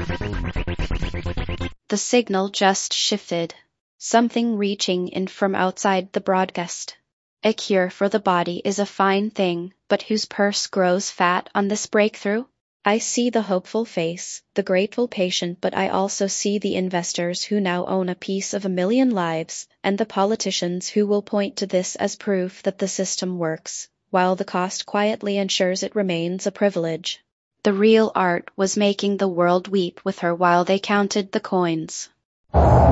The signal just shifted. Something reaching in from outside the broadcast. A cure for the body is a fine thing, but whose purse grows fat on this breakthrough? I see the hopeful face, the grateful patient, but I also see the investors who now own a piece of 1,000,000 lives, and the politicians who will point to this as proof that the system works, while the cost quietly ensures it remains a privilege. The real art was making the world weep with her while they counted the coins.